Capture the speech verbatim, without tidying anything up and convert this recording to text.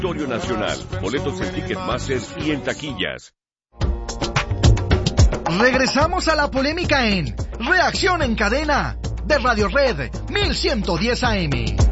Auditorio Nacional. Boletos en Ticketmaster y en taquillas. Regresamos a la polémica en Reacción en Cadena de Radio Red mil ciento diez A M.